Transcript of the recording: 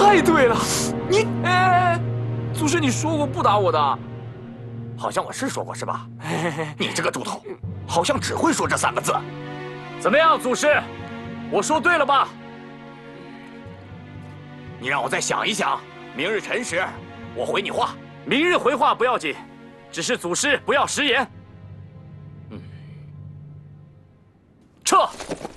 太对了，你，祖师，你说过不打我的， 好像我是说过是吧？你这个猪头，好像只会说这3个字。 怎么样，祖师？我说对了吧？ 你让我再想一想，明日辰时，我回你话。 明日回话不要紧，只是祖师不要食言。撤。